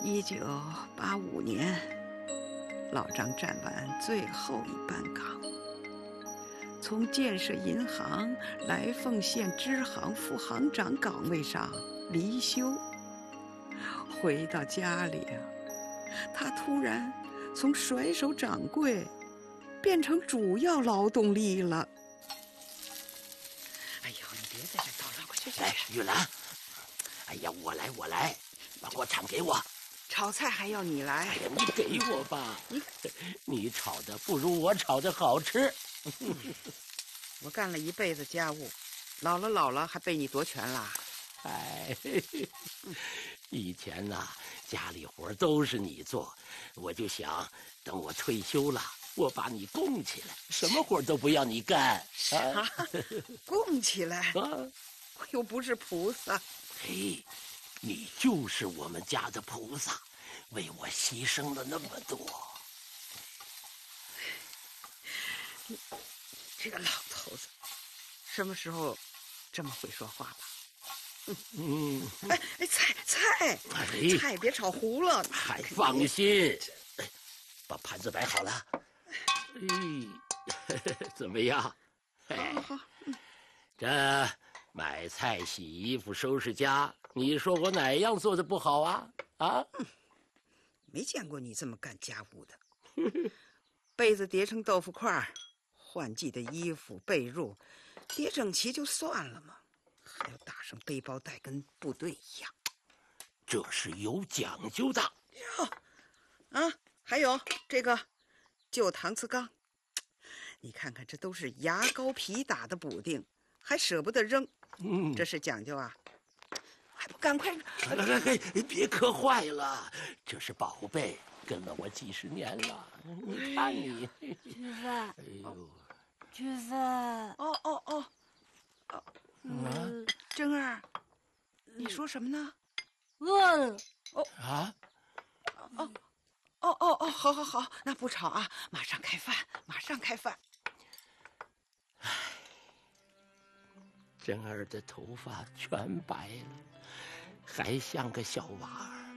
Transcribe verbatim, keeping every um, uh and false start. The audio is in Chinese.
一九八五年，老张站完最后一班岗，从建设银行来凤县支行副行长岗位上离休。回到家里啊，他突然从甩手掌柜变成主要劳动力了。哎呦，你别在这捣乱，快去去！ 哎，玉兰，哎呀，我来，我来，把锅铲给我。 炒菜还要你来？ 哎呀，你给我吧， 你你炒的不如我炒的好吃。 我干了一辈子家务，老了老了还被你夺权啦？ 哎，以前呐、啊，家里活都是你做，我就想等我退休了，我把你供起来，什么活都不要你干。 啊，供起来？ 啊， 我又不是菩萨。 嘿，你就是我们家的菩萨，为我牺牲了那么多。 你这个老头子，什么时候这么会说话了？嗯，哎哎，菜菜， 哎， 菜别炒糊了。 还放心，哎，把盘子摆好了。哎，怎么样？哎， 好好，嗯， 这买菜、洗衣服、收拾家，你说我哪样做的不好啊？啊？ 没见过你这么干家务的。被子叠成豆腐块，换季的衣服、被褥叠整齐就算了嘛，还要打上背包带，跟部队一样。 这是有讲究的。 哟，啊，还有这个旧搪瓷缸，你看看，这都是牙膏皮打的补丁，还舍不得扔， 嗯， 这是讲究啊！还不赶快！ 哎哎哎，别磕坏了，这是宝贝，跟了我几十年了。你看你， 菊芬， 哎呦， 菊芬， 哦哦哦，哦， 嗯， 珍儿，你说什么呢？ 饿了。 哦啊， 哦哦哦哦，好好好，那不吵啊，马上开饭，马上开饭。 珍儿的头发全白了，还像个小娃儿。